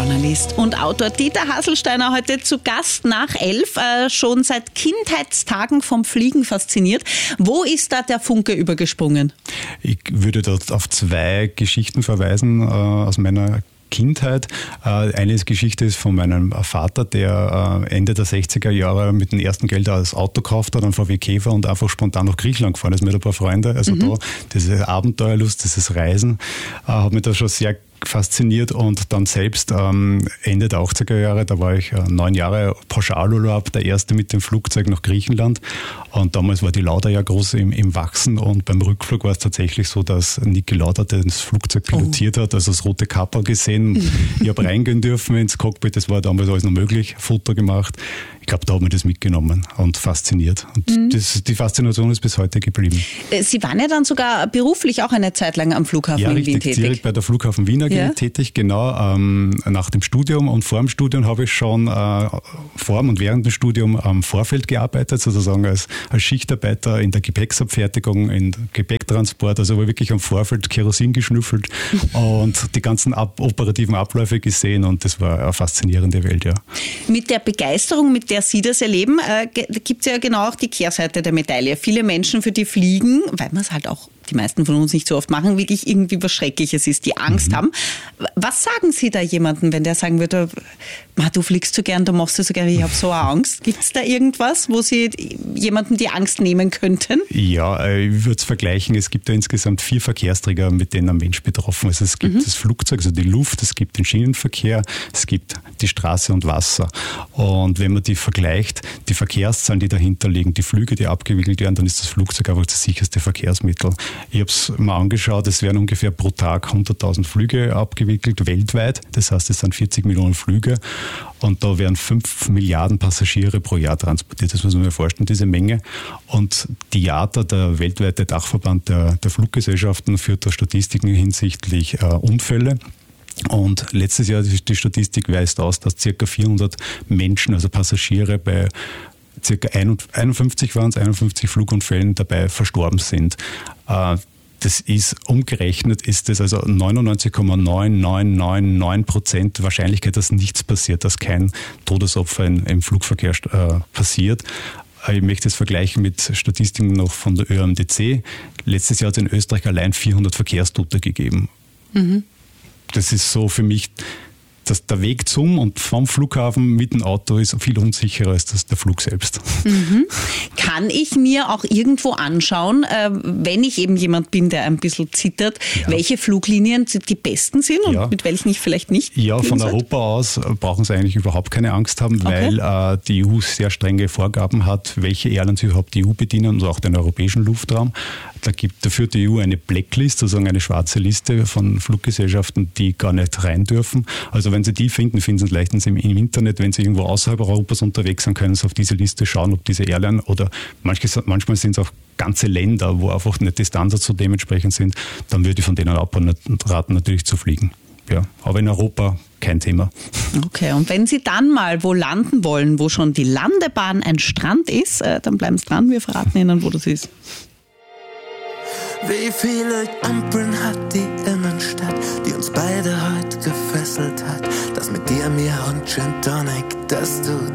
Journalist und Autor Dieter Hasselsteiner heute zu Gast nach 11, schon seit Kindheitstagen vom Fliegen fasziniert. Wo ist da der Funke übergesprungen? Ich würde dort auf zwei Geschichten verweisen aus meiner Kindheit. Eine Geschichte ist von meinem Vater, der Ende der 60er Jahre mit dem ersten Geld das Auto gekauft hat, einen VW Käfer und einfach spontan nach Griechenland gefahren ist mit ein paar Freunden. Also da, diese Abenteuerlust, dieses Reisen, hat mich da schon sehr fasziniert und dann selbst Ende der 80er Jahre, da war ich 9 Jahre Pauschalurlaub, der erste mit dem Flugzeug nach Griechenland und damals war die Lauda ja groß im Wachsen und beim Rückflug war es tatsächlich so, dass Niki Lauda das Flugzeug pilotiert hat, also das rote Kappa gesehen. Ich habe reingehen dürfen ins Cockpit, das war damals alles noch möglich, Foto gemacht. Ich glaube, da hat mich das mitgenommen und fasziniert. Und die Faszination ist bis heute geblieben. Sie waren ja dann sogar beruflich auch eine Zeit lang am Flughafen in Wien tätig. Direkt bei der Flughafen Wien AG tätig, genau. Nach dem Studium und vor dem Studium habe ich schon vor und während dem Studium am Vorfeld gearbeitet, sozusagen als Schichtarbeiter in der Gepäcksabfertigung, in Gepäcktransport, also war wirklich am Vorfeld Kerosin geschnüffelt und die ganzen operativen Abläufe gesehen und das war eine faszinierende Welt, ja. Mit der Begeisterung, mit der Sie das erleben, gibt es ja genau auch die Kehrseite der Medaille. Viele Menschen, für die Fliegen, weil man es halt auch die meisten von uns nicht so oft machen, wirklich irgendwie was Schreckliches ist, die Angst haben. Was sagen Sie da jemandem, wenn der sagen würde, du fliegst so gern, du machst das so gern, ich habe so eine Angst. Gibt es da irgendwas, wo Sie jemandem die Angst nehmen könnten? Ja, ich würde es vergleichen. Es gibt da insgesamt 4 Verkehrsträger, mit denen ein Mensch betroffen ist. Es gibt das Flugzeug, also die Luft, es gibt den Schienenverkehr, es gibt die Straße und Wasser. Und wenn man die vergleicht, die Verkehrszahlen, die dahinter liegen, die Flüge, die abgewickelt werden, dann ist das Flugzeug einfach das sicherste Verkehrsmittel. Ich habe es mal angeschaut, es werden ungefähr pro Tag 100.000 Flüge abgewickelt, weltweit. Das heißt, es sind 40 Millionen Flüge und da werden 5 Milliarden Passagiere pro Jahr transportiert. Das muss man sich vorstellen, diese Menge. Und die IATA, der weltweite Dachverband der Fluggesellschaften, führt da Statistiken hinsichtlich Unfälle. Und letztes Jahr, die Statistik weist aus, dass ca. 400 Menschen, also Passagiere bei ca. 51 Flugunfällen dabei verstorben sind. Das ist, umgerechnet ist es also 99,9999% Wahrscheinlichkeit, dass nichts passiert, dass kein Todesopfer im Flugverkehr passiert. Ich möchte es vergleichen mit Statistiken noch von der ÖAMDC. Letztes Jahr hat es in Österreich allein 400 Verkehrstote gegeben. Das ist so für mich, dass der Weg zum und vom Flughafen mit dem Auto ist viel unsicherer als der Flug selbst. Kann ich mir auch irgendwo anschauen, wenn ich eben jemand bin, der ein bisschen zittert, welche Fluglinien die besten sind und mit welchen ich vielleicht nicht? Ja, von Europa aus brauchen Sie eigentlich überhaupt keine Angst haben, weil die EU sehr strenge Vorgaben hat, welche Airlines überhaupt die EU bedienen und auch den europäischen Luftraum. Da führt die EU eine Blacklist, sozusagen eine schwarze Liste von Fluggesellschaften, die gar nicht rein dürfen. Also wenn Sie die finden, finden Sie leichtens im Internet. Wenn Sie irgendwo außerhalb Europas unterwegs sind, können Sie auf diese Liste schauen, ob diese Airline oder manchmal sind es auch ganze Länder, wo einfach nicht die Standards so dementsprechend sind, dann würde ich von denen abraten, natürlich zu fliegen. Ja, aber in Europa kein Thema. Okay, und wenn Sie dann mal wo landen wollen, wo schon die Landebahn ein Strand ist, dann bleiben Sie dran, wir verraten Ihnen, wo das ist. Wie viele Ampeln hat die Innenstadt, die uns beide heute gefesselt hat? Das mit dir, mir und Gin Tonic, dass du